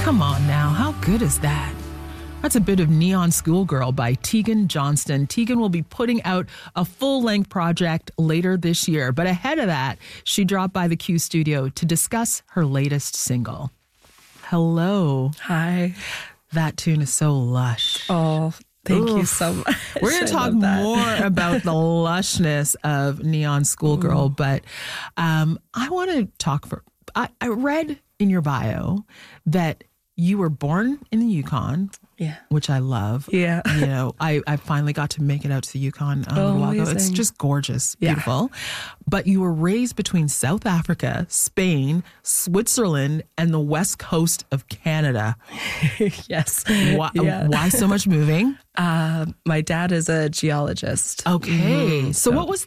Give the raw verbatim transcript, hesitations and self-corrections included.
Come on now, how good is that? That's a bit of Neon Schoolgirl by Tegan Johnston. Tegan will be putting out a full-length project later this year. But ahead of that, she dropped by the Q studio to discuss her latest single. Hello. Hi. That tune is so lush. Oh, thank Oof. you so much. We're going to talk more about the lushness of Neon Schoolgirl, Ooh. but um, I want to talk for... I, I read in your bio that you were born in the Yukon. Yeah. Which I love. Yeah. You know, I, I finally got to make it out to the Yukon um, oh, a little while ago. amazing. It's just gorgeous, yeah. beautiful. But you were raised between South Africa, Spain, Switzerland, and the west coast of Canada. yes. Why, yeah. why so much moving? Uh, my dad is a geologist. Okay. Mm-hmm. So, so what was